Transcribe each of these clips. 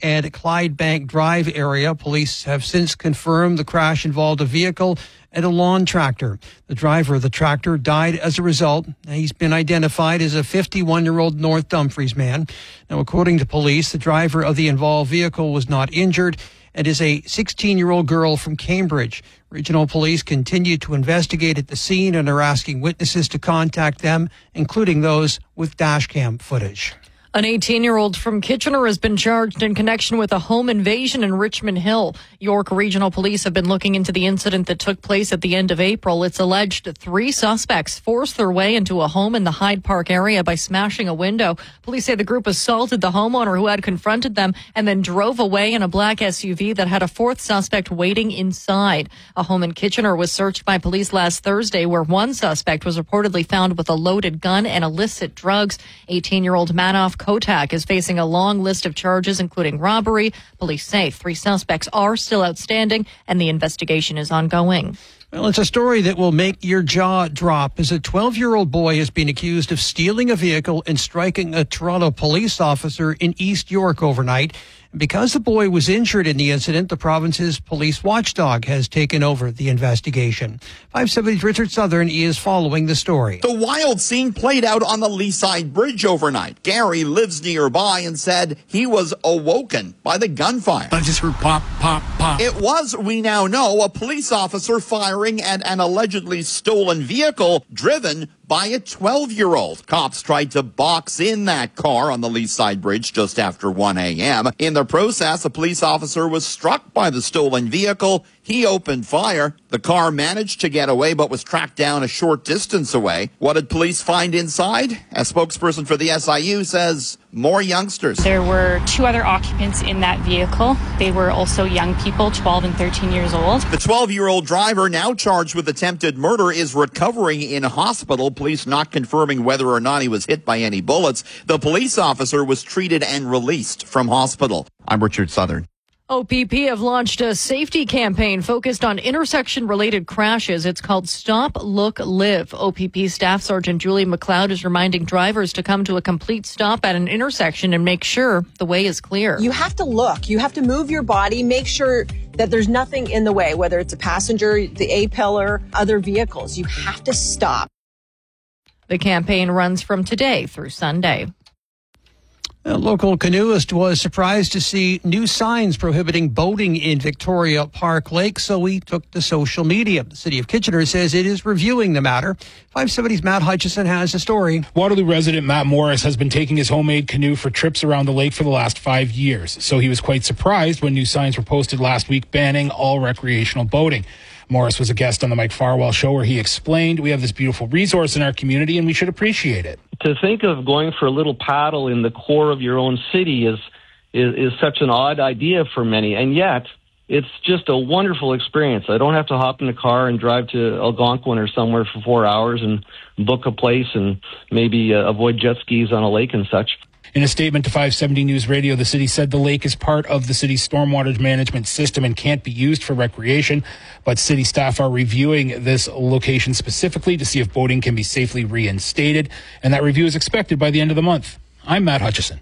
and Clydebank Drive area. Police have since confirmed the crash involved a vehicle and a lawn tractor. The driver of the tractor died as a result. He's been identified as a 51-year-old North Dumfries man. Now, according to police, the driver of the involved vehicle was not injured and is a 16-year-old girl from Cambridge. Regional police continue to investigate at the scene and are asking witnesses to contact them, including those with dashcam footage. An 18-year-old from Kitchener has been charged in connection with a home invasion in Richmond Hill. York Regional Police have been looking into the incident that took place at the end of April. It's alleged 3 suspects forced their way into a home in the Hyde Park area by smashing a window. Police say the group assaulted the homeowner who had confronted them and then drove away in a black SUV that had a 4th suspect waiting inside. A home in Kitchener was searched by police last Thursday, where one suspect was reportedly found with a loaded gun and illicit drugs. 18-year-old Manoff Kotak is facing a long list of charges, including robbery. Police say 3 suspects are still outstanding and the investigation is ongoing. Well, it's a story that will make your jaw drop, as a 12-year-old boy has been accused of stealing a vehicle and striking a Toronto police officer in East York overnight. Because the boy was injured in the incident, the province's police watchdog has taken over the investigation. 570's Richard Southern is following the story. The wild scene played out on the Leaside Bridge overnight. Gary lives nearby and said he was awoken by the gunfire. I just heard pop, pop, pop. It was, we now know, a police officer firing at an allegedly stolen vehicle driven by a 12-year-old. Cops tried to box in that car on the Leaside Bridge just after 1 a.m. In the process, a police officer was struck by the stolen vehicle. He opened fire. The car managed to get away but was tracked down a short distance away. What did police find inside? A spokesperson for the SIU says more youngsters. There were 2 other occupants in that vehicle. They were also young people, 12 and 13 years old. The 12-year-old driver, now charged with attempted murder, is recovering in hospital. Police not confirming whether or not he was hit by any bullets. The police officer was treated and released from hospital. I'm Richard Southern. OPP have launched a safety campaign focused on intersection-related crashes. It's called Stop, Look, Live. OPP Staff Sergeant Julie McLeod is reminding drivers to come to a complete stop at an intersection and make sure the way is clear. You have to look. You have to move your body, make sure that there's nothing in the way, whether it's a passenger, the A-pillar, other vehicles. You have to stop. The campaign runs from today through Sunday. A local canoeist was surprised to see new signs prohibiting boating in Victoria Park Lake, so he took to social media. The City of Kitchener says it is reviewing the matter. 570's Matt Hutchison has a story. Waterloo resident Matt Morris has been taking his homemade canoe for trips around the lake for the last 5 years, so he was quite surprised when new signs were posted last week banning all recreational boating. Morris was a guest on the Mike Farwell Show, where he explained, we have this beautiful resource in our community and we should appreciate it. To think of going for a little paddle in the core of your own city is such an odd idea for many, and yet it's just a wonderful experience. I don't have to hop in a car and drive to Algonquin or somewhere for 4 hours and book a place and maybe avoid jet skis on a lake and such. In a statement to 570 News Radio, the city said the lake is part of the city's stormwater management system and can't be used for recreation, but city staff are reviewing this location specifically to see if boating can be safely reinstated, and that review is expected by the end of the month. I'm Matt Hutchison.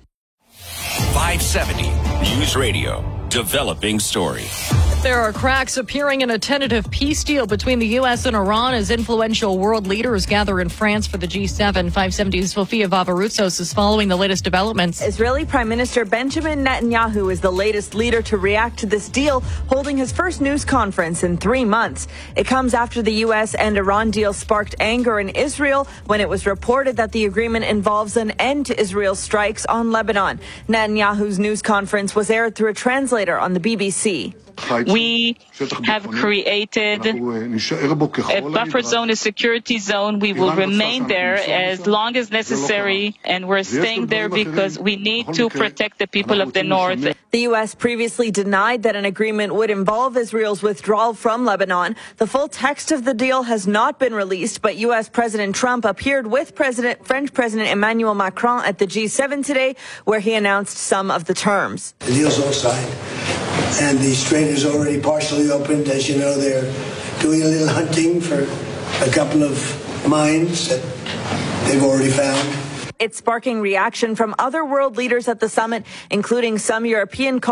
570 News Radio, developing story. There are cracks appearing in a tentative peace deal between the U.S. and Iran as influential world leaders gather in France for the G7. 570's Sofia Vavaroutsos is following the latest developments. Israeli Prime Minister Benjamin Netanyahu is the latest leader to react to this deal, holding his first news conference in 3 months. It comes after the U.S. and Iran deal sparked anger in Israel when it was reported that the agreement involves an end to Israel's strikes on Lebanon. Netanyahu's news conference was aired through a translator on the BBC. We have created a buffer zone, a security zone. We will remain there as long as necessary, and we're staying there because we need to protect the people of the north. The U.S. previously denied that an agreement would involve Israel's withdrawal from Lebanon. The full text of the deal has not been released, but U.S. President Trump appeared with French President Emmanuel Macron at the G7 today, where he announced some of the terms. The deal's all signed, and the strait is already partially opened. As you know, they're doing a little hunting for a couple of mines that they've already found. It's sparking reaction from other world leaders at the summit, including some European